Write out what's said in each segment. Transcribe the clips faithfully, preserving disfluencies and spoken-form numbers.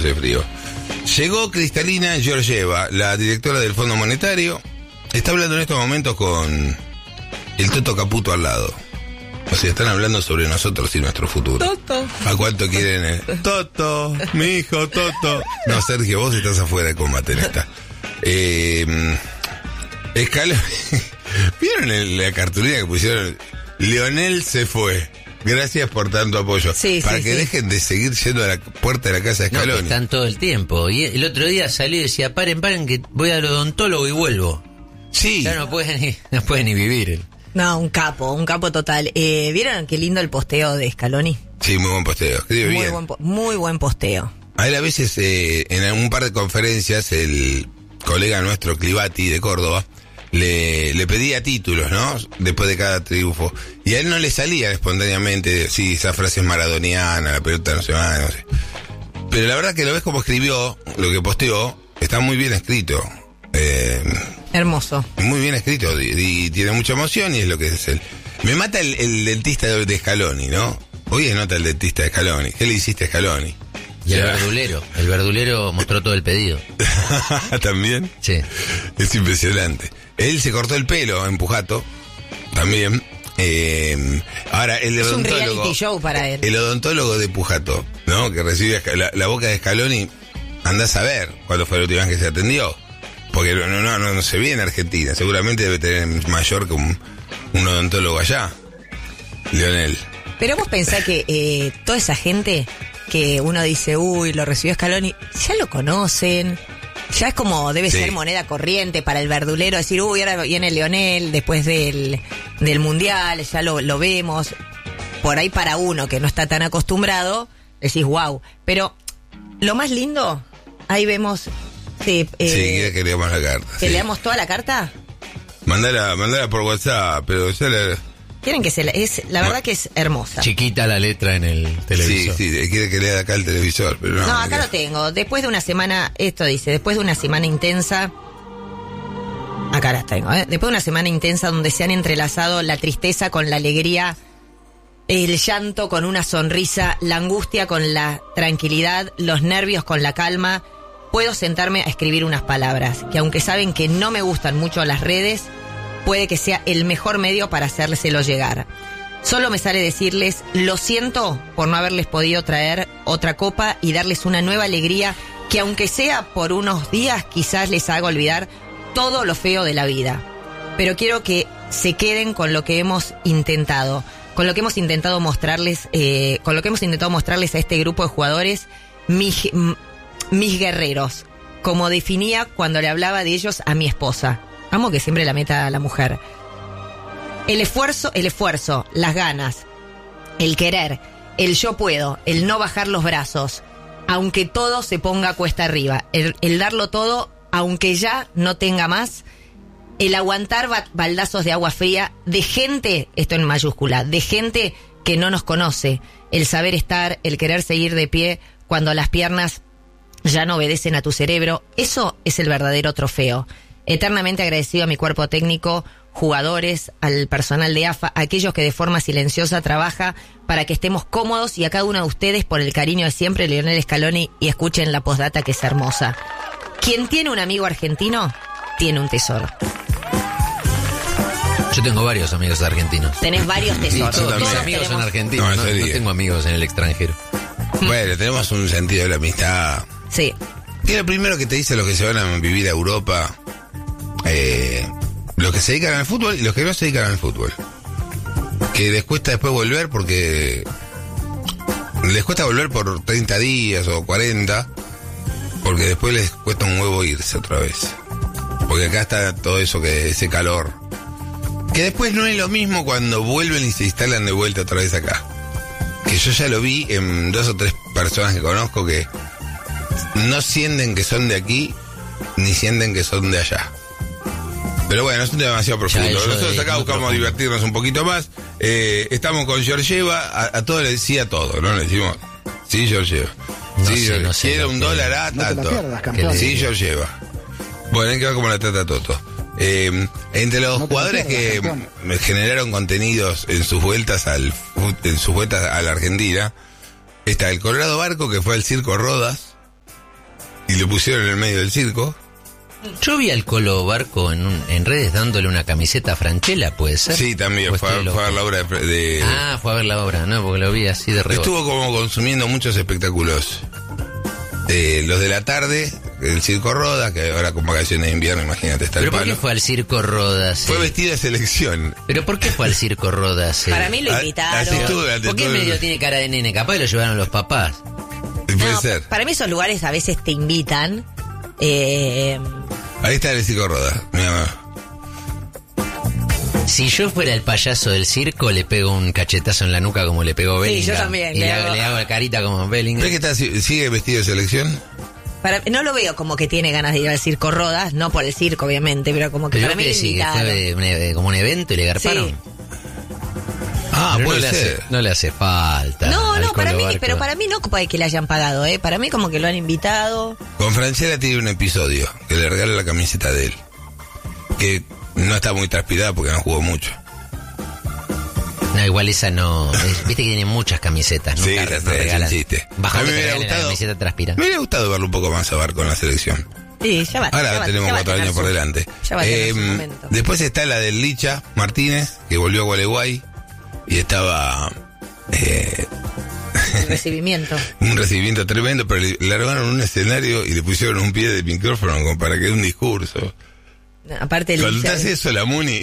hace frío. Llegó Cristalina Georgieva, la directora del Fondo Monetario. Está hablando en estos momentos con el Toto Caputo al lado. O sea, están hablando sobre nosotros y nuestro futuro. Toto. ¿A cuánto quieren? El... Toto, mi hijo, Toto. No, Sergio, vos estás afuera de combate en esta. Eh, Escalón. ¿Vieron el, la cartulina que pusieron? Leonel se fue. Gracias por tanto apoyo. Sí, Para sí, que sí. dejen de seguir yendo a la puerta de la casa de No, Scaloni. que están todo el tiempo. Y el otro día salió y decía, paren, paren, que voy al odontólogo y vuelvo. Sí. Ya no puede ni, no puede ni vivir él. No, un capo, un capo total. Eh, ¿Vieron qué lindo el posteo de Scaloni? Sí, muy buen posteo. Escribe Muy bien. buen, po- muy buen posteo. A él a veces, eh, en un par de conferencias, el colega nuestro, Clivati, de Córdoba, le, le pedía títulos, ¿no? Después de cada triunfo. Y a él no le salía espontáneamente, sí, esa frase es maradoniana, la pelota no se va, no sé. Pero la verdad que lo ves como escribió, lo que posteó, está muy bien escrito. Eh, Hermoso. muy bien escrito y, y tiene mucha emoción y es lo que es él. Me mata el, el dentista de, de Scaloni, ¿no? Hoy es nota el dentista de Scaloni. ¿Qué le hiciste a Scaloni? Y el Ya. verdulero. El verdulero mostró todo el pedido. ¿También? Sí. Es impresionante. Él se cortó el pelo en Pujato, también. Eh, ahora, el Es un odontólogo... reality show para él. El odontólogo de Pujato, ¿no? Que recibe a Sca- la, la boca de Scaloni, andás a ver cuándo fue la última vez que se atendió. Porque no, no, no, no se ve en Argentina. Seguramente debe tener mayor que un, un odontólogo allá. Leonel. Pero vos pensás que eh, toda esa gente que uno dice, uy, lo recibió Scaloni, ya lo conocen. Ya es como, debe Sí. ser moneda corriente para el verdulero decir, uy, ahora viene Leonel después del, del Mundial, ya lo, lo vemos. Por ahí para uno que no está tan acostumbrado, decís, wow. Pero lo más lindo, ahí vemos... Sí, eh, Sí, quiere que leamos la carta. ¿que sí. leamos toda la carta? Mandala, mandala por WhatsApp, pero ya la... Quieren que se la, es la verdad que es hermosa. Chiquita la letra en el televisor. Sí, sí, quiere que lea acá el televisor, pero no. No, acá no lo tengo. Después de una semana, esto dice, después de una semana intensa, acá las tengo, ¿eh? Después de una semana intensa donde se han entrelazado la tristeza con la alegría, el llanto con una sonrisa, la angustia con la tranquilidad, los nervios con la calma, puedo sentarme a escribir unas palabras, que aunque saben que no me gustan mucho las redes, puede que sea el mejor medio para hacérselo llegar. Solo me sale decirles, lo siento por no haberles podido traer otra copa y darles una nueva alegría que aunque sea por unos días quizás les haga olvidar todo lo feo de la vida. Pero quiero que se queden con lo que hemos intentado, con lo que hemos intentado mostrarles, eh, con lo que hemos intentado mostrarles a este grupo de jugadores, mis, m- mis guerreros, como definía cuando le hablaba de ellos a mi esposa. Amo que siempre la meta a la mujer. El esfuerzo, el esfuerzo, las ganas, el querer, el yo puedo, el no bajar los brazos, aunque todo se ponga cuesta arriba, el, el darlo todo, aunque ya no tenga más, el aguantar ba- baldazos de agua fría de gente, esto en mayúscula, de gente que no nos conoce, el saber estar, el querer seguir de pie cuando las piernas ya no obedecen a tu cerebro, eso es el verdadero trofeo. Eternamente agradecido a mi cuerpo técnico, jugadores, al personal de A F A, a aquellos que de forma silenciosa trabaja para que estemos cómodos y a cada uno de ustedes por el cariño de siempre, Leonel Scaloni, y escuchen la postdata que es hermosa. Quien tiene un amigo argentino, tiene un tesoro. Yo tengo varios amigos argentinos. Tenés varios tesoros. Todos mis Todos amigos son tenemos- argentinos. No, No, en no serio. tengo amigos en el extranjero. Bueno, tenemos un sentido de la amistad. Sí. ¿Qué es lo primero que te dicen los que se van a vivir a Europa? Eh, los que se dedican al fútbol y los que no se dedican al fútbol. Que les cuesta después volver porque... Les cuesta volver por treinta días o cuarenta, porque después les cuesta un huevo irse otra vez. Porque acá está todo eso, que ese calor. Que después no es lo mismo cuando vuelven y se instalan de vuelta otra vez acá. Que yo ya lo vi en dos o tres personas que conozco que no sienten que son de aquí, ni sienten que son de allá. Pero bueno, es un tema demasiado profundo. eso Nosotros es acá muy buscamos profundo. divertirnos un poquito más. Eh, estamos con Georgieva, a, a todo le decía todo, ¿no? Le decimos, sí, Georgieva. No Sí, sé, Georgieva. no sé Quiere lo un que- dólar a No te la tanto. pierdas, campeón. Sí, Georgieva. Bueno, hay que ver cómo la trata Toto. Eh, entre los No te la jugadores pierdas, que campeón. me generaron contenidos en sus vueltas al fut- en sus vueltas a la Argentina, está el Colorado Barco, que fue al Circo Rodas, y lo pusieron en el medio del circo. Yo vi al Colo Barco en, un, en redes dándole una camiseta a Franchella, ¿puede ser? Sí, también, fue, a- fue a ver la obra de, de- Ah, fue a ver la obra, ¿no? Porque lo vi así de rebote. Estuvo como consumiendo muchos espectáculos. Eh, los de la tarde, el Circo Roda, que ahora con vacaciones de invierno, imagínate, está el ¿Pero por palo. qué fue al Circo Rodas? Fue vestido de selección. ¿Pero por qué fue al Circo Rodas? Para mí lo Ah, invitaron. así estuvo durante ¿Por qué todo el- medio tiene cara de nene? Capaz lo llevaron los papás. Puede No, ser. para mí esos lugares a veces te invitan. Eh, Ahí está el Circo Roda. Mira, Si yo fuera el payaso del circo, le pego un cachetazo en la nuca como le pegó Sí, Bellingham. yo también, Y le le, hago- hago, le hago la carita como Bellingham. ¿ves que está, sigue vestido de selección? para, no lo veo como que tiene ganas de ir al Circo Rodas, no por el circo, obviamente, pero como que Pero para mí que lo sí, que invitaron. fue de- de- de- como un evento y le garparon. Sí. Ah, Pero puede no, le ser. hace, no le hace falta. No, al no, para Colo mí, Barco. pero para mí no puede que le hayan pagado, ¿eh? Para mí como que lo han invitado. Con Franchella tiene un episodio que le regala la camiseta de él. Que no está muy transpirada porque no jugó mucho. No, igual esa no. es- Viste que tiene muchas camisetas, ¿no? Sí, Nunca ya no sé, regalan. es un chiste. Bajón A mí que me te hubiera regalen la gustado- camiseta transpira. Me hubiera gustado verlo un poco más a Bar con la selección. Sí, ya va. Ahora ya va- tenemos ya va a cuatro tener años por su- delante. Ya va a tener Eh, su momento. después está la del Licha Martínez, que volvió a Gualeguay y estaba eh, El recibimiento. un recibimiento tremendo, pero le largaron un escenario y le pusieron un pie de micrófono como para que dé un discurso. Aparte el Contás eso, la Muni.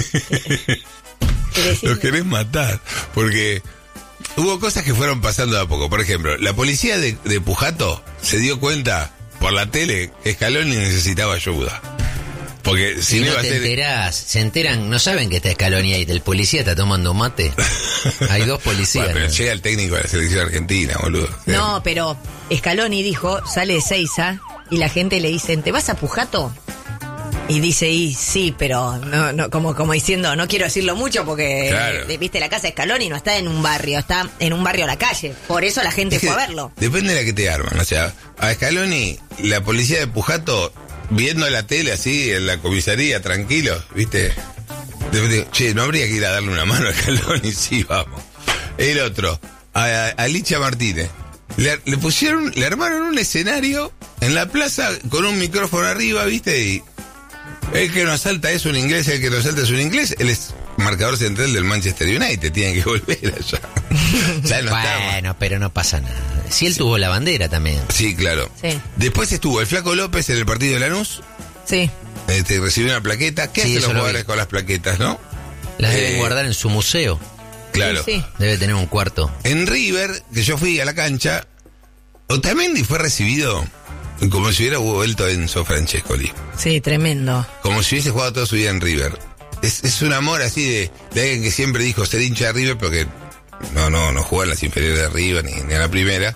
Los querés matar. Porque hubo cosas que fueron pasando de a poco. Por ejemplo, la policía de, de Pujato se dio cuenta por la tele que Scaloni necesitaba ayuda. Porque si Si no no iba a te ser... enterás, se enteran, no saben que está Scaloni ahí, el policía está tomando mate. Hay dos policías. Bueno, pero ¿no? llega el técnico de la selección argentina, boludo. No, pero Scaloni dijo, sale de Seiza y la gente le dice, ¿te vas a Pujato? Y dice, y sí, pero no, no, como, como diciendo, no quiero decirlo mucho porque, Claro. eh, viste, la casa de Scaloni no está en un barrio, está en un barrio a la calle. Por eso la gente Es que fue a verlo. Depende de la que te arman. O sea, a Scaloni, la policía de Pujato, viendo la tele así en la comisaría, tranquilo, ¿viste? De repente, che, ¿no habría que ir a darle una mano a Scaloni? Sí, vamos. El otro, a, a, a Licha Martínez. Le, le pusieron, le armaron un escenario en la plaza con un micrófono arriba, ¿viste? Y el que nos salta es un inglés, el que nos salta es un inglés. Él es marcador central del Manchester United, tiene que volver allá. Ya no está. Bueno, pero no pasa nada. Si él tuvo la bandera también. Sí, claro. Sí. Después estuvo el Flaco López en el partido de Lanús. Sí. Este, recibió una plaqueta. ¿Qué Sí, hacen eso los lo jugadores vi. con las plaquetas, no? Las Eh, deben guardar en su museo. Claro. Sí, sí. Debe tener un cuarto. En River, que yo fui a la cancha, Otamendi fue recibido como si hubiera vuelto Enzo Francescoli. Sí, tremendo. Como si hubiese jugado toda su vida en River. Es, es un amor así de, de alguien que siempre dijo ser hincha de River, pero que no, no, no jugó en las inferiores de River ni, ni a la primera.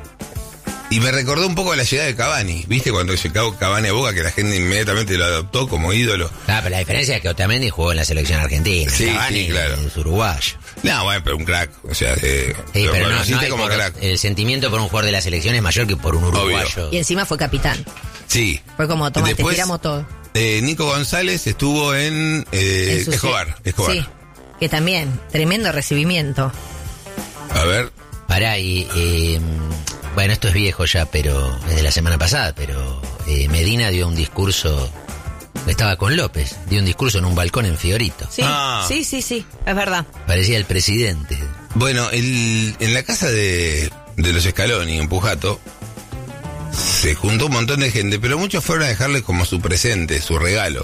Y me recordó un poco a la llegada de Cavani, ¿viste? Cuando llegó Cavani a Boca, que la gente inmediatamente lo adoptó como ídolo. Ah, pero la diferencia es que Otamendi jugó en la selección argentina. Sí, Cavani sí, claro. es uruguayo. No, bueno, pero un crack, o sea, eh, Sí, lo pero no, conociste no hay como por- crack. el sentimiento por un jugador de la selección es mayor que por un uruguayo. Y encima fue capitán. Sí. Fue como, toma, te Después, tiramos todo. eh, Nico González estuvo en, eh, En su- Escobar, Escobar. Sí, que también, tremendo recibimiento. A ver, Pará, y... eh, bueno, esto es viejo ya, pero es de la semana pasada, pero eh, Medina dio un discurso, estaba con López, dio un discurso en un balcón en Fiorito. Sí, Ah. sí, sí, sí, es verdad. Parecía el presidente. bueno, el, en la casa de, de los Scaloni, en Pujato, se juntó un montón de gente, pero muchos fueron a dejarle como su presente, su regalo.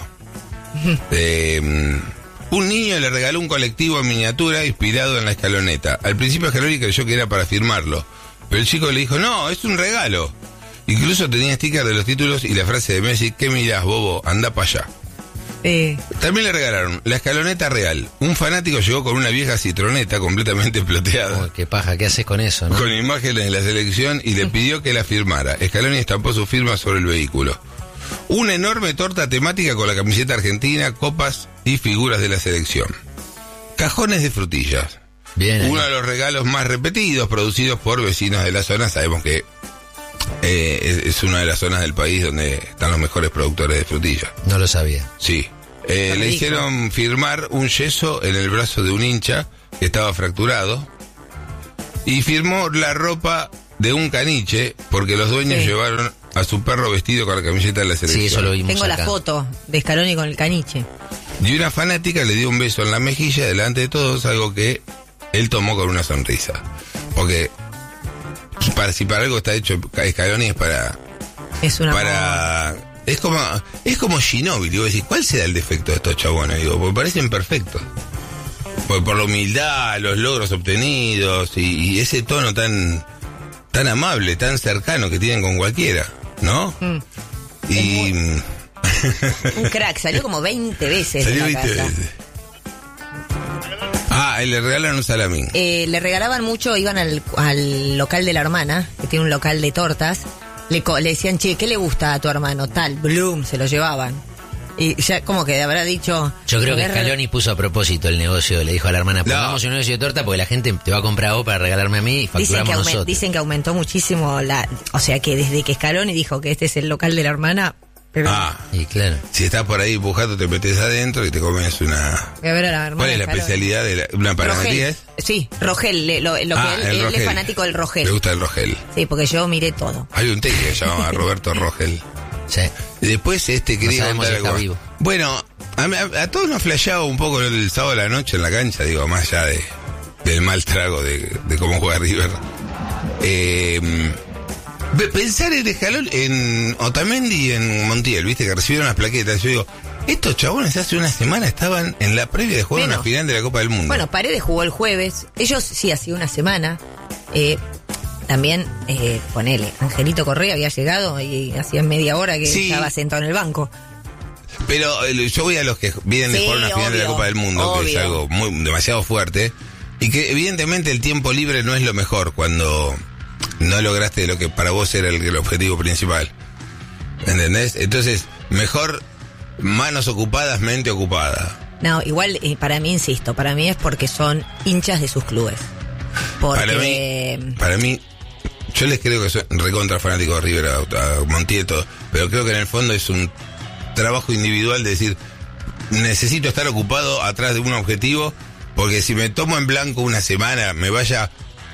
Eh, un niño le regaló un colectivo en miniatura inspirado en la escaloneta. Al principio Scaloni creyó que era para firmarlo, pero el chico le dijo, no, es un regalo. Incluso tenía sticker de los títulos y la frase de Messi, ¿qué mirás, bobo? Anda para allá. Eh, También le regalaron la escaloneta real. Un fanático llegó con una vieja citroneta completamente ploteada, Uy, qué paja, ¿qué haces con eso, no? con imágenes de la selección, y le pidió que la firmara. Scaloni estampó su firma sobre el vehículo. Una enorme torta temática con la camiseta argentina, copas y figuras de la selección. Cajones de frutillas. Bien ahí. Uno de los regalos más repetidos, producidos por vecinos de la zona. Sabemos que eh, es, es una de las zonas del país donde están los mejores productores de frutillas. No lo sabía. Sí. Eh, le rico. hicieron firmar un yeso en el brazo de un hincha que estaba fracturado. Y firmó la ropa de un caniche porque los dueños Sí. llevaron a su perro vestido con la camiseta de la selección. Sí, eso lo vimos Tengo acá. la foto de Scaloni con el caniche. Y una fanática le dio un beso en la mejilla delante de todos, algo que él tomó con una sonrisa. Porque para, si para algo está hecho Scaloni es para... Es una... para es como es como Ginóbili. Digo, decís, ¿cuál será el defecto de estos chabones? Digo, porque parecen perfectos. Por, por la humildad, los logros obtenidos y, y ese tono tan tan amable, tan cercano que tienen con cualquiera, ¿no? Mm. Y... Un crack, salió como veinte veces Salió de la veinte casa. veces. Ah, y le regalaron un salamín. Eh, le regalaban mucho, iban al, al local de la hermana, que tiene un local de tortas. Le, co- le decían, che, ¿qué le gusta a tu hermano? Tal, Bloom, se lo llevaban. Y ya como que habrá dicho... Yo creo que "Poner- Scaloni puso a propósito el negocio, le dijo a la hermana, pongamos un negocio de torta porque la gente te va a comprar a vos para regalarme a mí y Dicen facturamos que, aumen- nosotros. dicen que aumentó muchísimo la... O sea que desde que Scaloni dijo que este es el local de la hermana... Pero Ah, Y claro. si estás por ahí buscando, te metes adentro y te comes una... voy a ver a la hermana ¿Cuál es de la Scaloni. especialidad de la, una panadería? Rogel. Es? Sí, Rogel, le- lo, lo que Ah, él, el él Rogel. es fanático del Le Rogel. gusta el Rogel. Sí, porque yo miré todo. Hay un técnico que se llama Roberto Rogel. Sí. Y después este quería sabemos contar si está algo. vivo. Bueno, a, a- a todos nos flasheaba un poco el sábado de la noche en la cancha, digo, más allá de, del mal trago de, de cómo juega River. Eh, ve- pensar en Escalón, en Otamendi y en Montiel, viste, que recibieron las plaquetas. Yo digo, estos chabones hace una semana estaban en la previa de jugar Bueno. una final de la Copa del Mundo. Bueno, Paredes jugó el jueves. Ellos sí, hacía una semana. Eh, también, eh, ponele, Angelito Correa había llegado y hacía media hora que Sí. estaba sentado en el banco. Pero eh, yo voy a los que vienen de Sí, jugar una final de la obvio, Copa del Mundo, que es obvio. algo muy demasiado fuerte, y que evidentemente el tiempo libre no es lo mejor cuando no lograste lo que para vos era el, el objetivo principal. ¿Entendés? Entonces, mejor manos ocupadas, mente ocupada. No, igual eh, para mí, insisto, para mí es porque son hinchas de sus clubes. Porque... Para mí, para mí, yo les creo que soy recontra fanático de River, a, a Montiel, todo, pero creo que en el fondo es un trabajo individual de decir, necesito estar ocupado atrás de un objetivo, porque si me tomo en blanco una semana, me vaya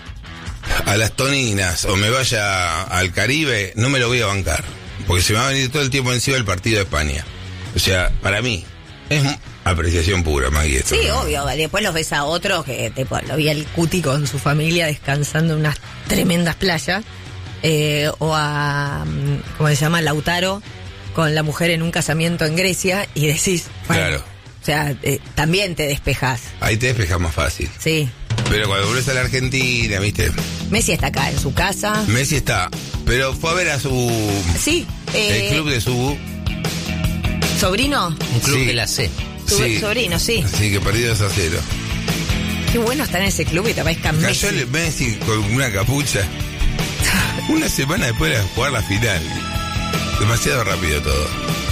a las Toninas o me vaya al Caribe, no me lo voy a bancar, porque se me va a venir todo el tiempo encima el partido de España. O sea, para mí, es apreciación pura, Maggie. esto, Sí, ¿no? obvio. Después los ves a otros que tipo, lo vi al Cuti con su familia descansando en unas tremendas playas. Eh, o a, mm, ¿cómo se llama? Lautaro con la mujer en un casamiento en Grecia y decís, bueno, Claro. o sea, eh, también te despejás. Ahí te despejas más fácil. Sí. Pero cuando volvés a la Argentina, ¿viste? Messi está acá en su casa. Messi está, pero fue a ver a su... Sí. Eh, el club de su... ¿Sobrino? Un club Sí. de la C. Su sobrino, sí. Sí, que perdió dos a cero. Qué bueno estar en ese club y te parezca Cayó Messi. el Messi con una capucha. Una semana después de jugar la final. Demasiado rápido todo.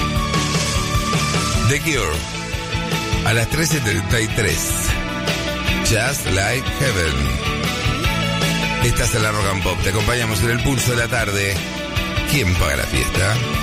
The Cure. A las trece treinta y tres. Just Like Heaven. Estás en la Rock and Pop. Te acompañamos en el pulso de la tarde. ¿Quién paga la fiesta?